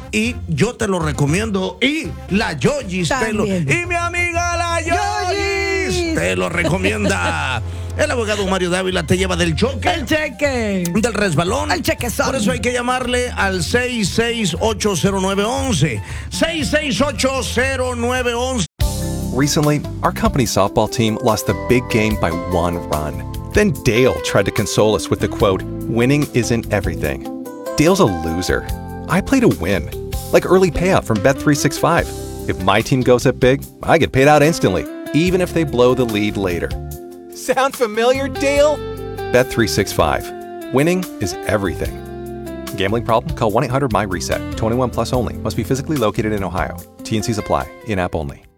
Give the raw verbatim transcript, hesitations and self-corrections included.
y yo te lo recomiendo. Y la Yoyis te lo, y mi amiga la Yoyis te lo recomienda. El abogado Mario Dávila te lleva del choque, el cheque, del resbalón, el chequezón. Por eso hay que llamarle al seis seis ocho cero nueve once. seis seis ocho cero nueve once. Recently, our company's softball team lost the big game by one run. Then Dale tried to console us with the quote, "Winning isn't everything." Dale's a loser. I play to win. Like early payout from Bet three sixty-five. If my team goes up big, I get paid out instantly, even if they blow the lead later. Sound familiar, Dale? Bet three sixty-five. Winning is everything. Gambling problem? Call one eight hundred M Y RESET. twenty-one plus only. Must be physically located in Ohio. T and C's apply. In-app only.